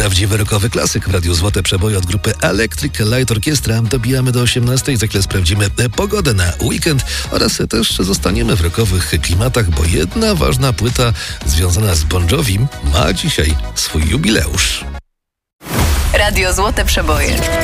Prawdziwy rockowy klasyk w Radiu Złote Przeboje od grupy Electric Light Orchestra. Dobijamy do 18:00. Za chwilę sprawdzimy pogodę na weekend oraz też zostaniemy w rockowych klimatach, bo jedna ważna płyta związana z Bon Jovim ma dzisiaj swój jubileusz. Radio Złote Przeboje.